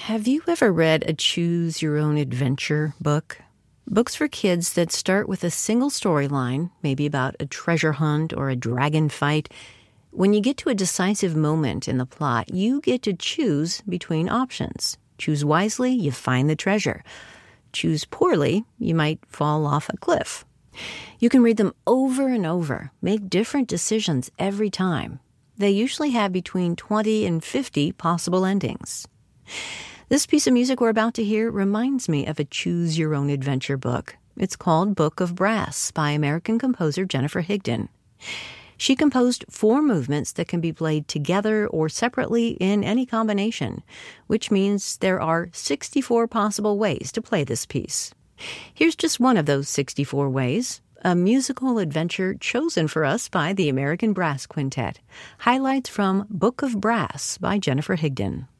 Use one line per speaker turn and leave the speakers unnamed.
Have you ever read a choose-your-own-adventure book? Books for kids that start with a single storyline, maybe about a treasure hunt or a dragon fight. When you get to a decisive moment in the plot, you get to choose between options. Choose wisely, you find the treasure. Choose poorly, you might fall off a cliff. You can read them over and over, make different decisions every time. They usually have between 20 and 50 possible endings. This piece of music we're about to hear reminds me of a choose-your-own-adventure book. It's called Book of Brass by American composer Jennifer Higdon. She composed 4 movements that can be played together or separately in any combination, which means there are 64 possible ways to play this piece. Here's just one of those 64 ways, a musical adventure chosen for us by the American Brass Quintet. Highlights from Book of Brass by Jennifer Higdon.